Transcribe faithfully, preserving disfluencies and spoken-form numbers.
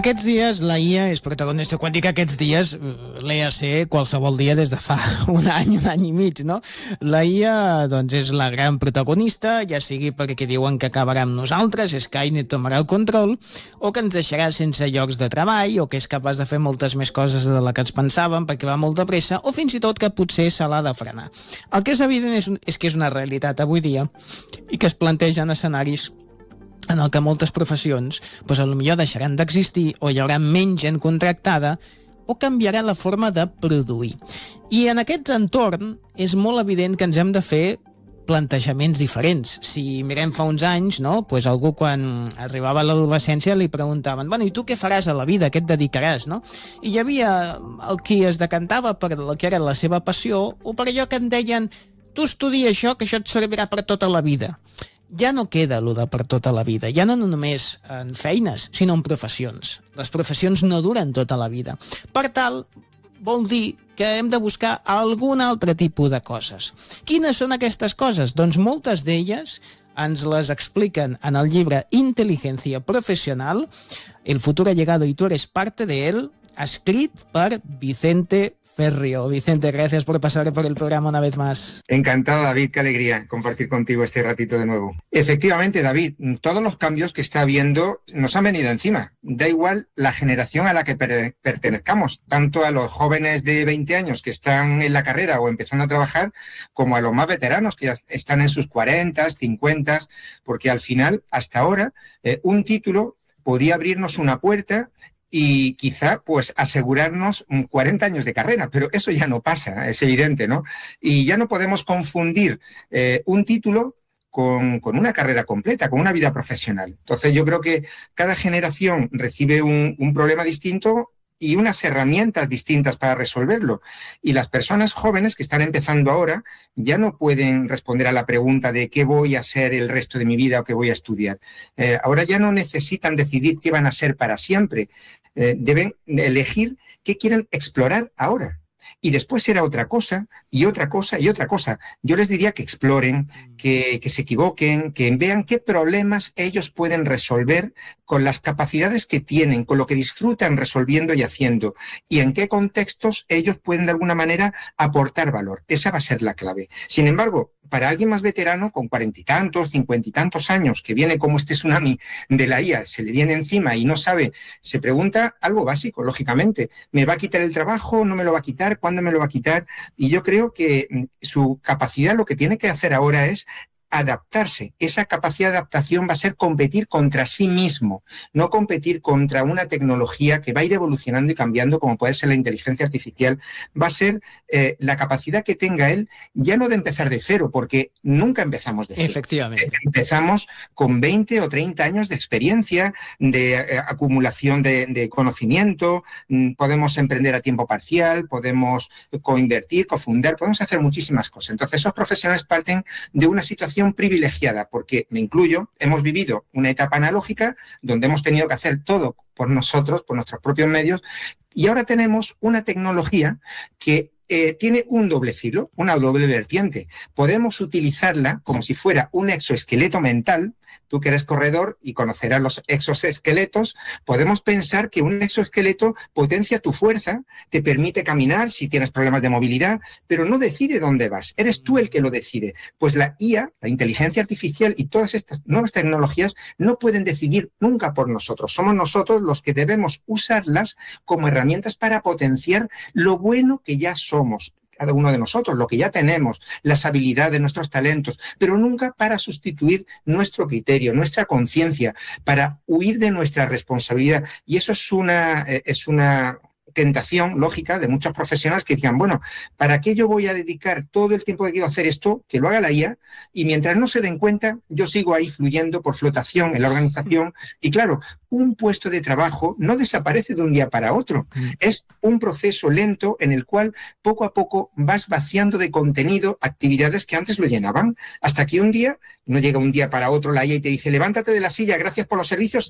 Aquests dies la I A és protagonista. Quan dic aquests dies, l'E A C qualsevol dia des de fa un any, un any i mig, no? La I A, doncs, és la gran protagonista, ja sigui perquè diuen que acabarà amb nosaltres, Skynet tomarà el control, o que ens deixarà sense llocs de treball, o que és capaç de fer moltes més coses de la que ens pensàvem perquè va molt de pressa, o fins i tot que potser se l'ha de frenar. El que és evident és, és que és una realitat avui dia i que es plantegen escenaris en el que moltes professions doncs, potser deixaran d'existir o hi haurà menys gent contractada o canviarà la forma de produir. I en aquest entorn és molt evident que ens hem de fer plantejaments diferents. Si mirem fa uns anys, no? pues algú quan arribava a l'adolescència li preguntaven, bueno, i tu què faràs a la vida, què et dedicaràs? No? I hi havia el qui es decantava per el que era la seva passió o per allò que en deien, tu estudia això, que això et servirà per tota la vida. Ja no queda allò de per tota la vida, ja no només en feines, sinó en professions. Les professions no duren tota la vida. Per tal, vol dir que hem de buscar algun altre tipus de coses. Quines són aquestes coses? Doncs moltes d'elles ens les expliquen en el llibre Inteligencia Profesional, El futuro ha llegado y tú eres parte de él, escrit per Vicente Ferrio. Vicente, gracias por pasar por el programa una vez más. Encantado, David, qué alegría compartir contigo este ratito de nuevo. Efectivamente, David, todos los cambios que está habiendo nos han venido encima. Da igual la generación a la que per- pertenezcamos, tanto a los jóvenes de veinte años que están en la carrera o empezando a trabajar, como a los más veteranos que ya están en sus cuarenta, cincuenta, porque al final, hasta ahora, eh, un título podía abrirnos una puerta y quizá pues asegurarnos cuarenta años de carrera, pero eso ya no pasa, es evidente, ¿no? Y ya no podemos confundir eh, un título con, con una carrera completa, con una vida profesional. Entonces yo creo que cada generación recibe un, un problema distinto y unas herramientas distintas para resolverlo. Y las personas jóvenes que están empezando ahora ya no pueden responder a la pregunta de qué voy a ser el resto de mi vida o qué voy a estudiar. Eh, ahora ya no necesitan decidir qué van a ser para siempre. Eh, deben elegir qué quieren explorar ahora. Y después será otra cosa, y otra cosa, y otra cosa. Yo les diría que exploren, que, que se equivoquen, que vean qué problemas ellos pueden resolver con las capacidades que tienen, con lo que disfrutan resolviendo y haciendo, y en qué contextos ellos pueden de alguna manera aportar valor. Esa va a ser la clave. Sin embargo, para alguien más veterano, con cuarenta y tantos, cincuenta y tantos años, que viene como este tsunami de la I A, se le viene encima y no sabe, se pregunta algo básico, lógicamente. ¿Me va a quitar el trabajo? ¿No me lo va a quitar? ¿Cuándo me lo va a quitar? Y yo creo que su capacidad, lo que tiene que hacer ahora es adaptarse. Esa capacidad de adaptación va a ser competir contra sí mismo, no competir contra una tecnología que va a ir evolucionando y cambiando, como puede ser la inteligencia artificial. Va a ser eh, la capacidad que tenga él, ya no de empezar de cero, porque nunca empezamos de cero. Efectivamente. Empezamos con veinte o treinta años de experiencia, de eh, acumulación de, de conocimiento, podemos emprender a tiempo parcial, podemos coinvertir, cofundar, podemos hacer muchísimas cosas. Entonces, esos profesionales parten de una situación privilegiada, porque me incluyo, hemos vivido una etapa analógica donde hemos tenido que hacer todo por nosotros, por nuestros propios medios, y ahora tenemos una tecnología que eh, tiene un doble filo, una doble vertiente. Podemos utilizarla como si fuera un exoesqueleto mental. Tú que eres corredor y conocerás los exoesqueletos, podemos pensar que un exoesqueleto potencia tu fuerza, te permite caminar si tienes problemas de movilidad, pero no decide dónde vas, eres tú el que lo decide. Pues la I A, la inteligencia artificial y todas estas nuevas tecnologías no pueden decidir nunca por nosotros. Somos nosotros los que debemos usarlas como herramientas para potenciar lo bueno que ya somos, cada uno de nosotros, lo que ya tenemos, las habilidades, nuestros talentos, pero nunca para sustituir nuestro criterio, nuestra conciencia, para huir de nuestra responsabilidad. Y eso es una, es una tentación lógica de muchos profesionales que decían, bueno, ¿para qué yo voy a dedicar todo el tiempo que quiero hacer esto? Que lo haga la I A, y mientras no se den cuenta, yo sigo ahí fluyendo por flotación en la organización. Y claro, un puesto de trabajo no desaparece de un día para otro. Mm. Es un proceso lento en el cual poco a poco vas vaciando de contenido actividades que antes lo llenaban, hasta que un día, no llega un día para otro la I A y te dice, levántate de la silla, gracias por los servicios,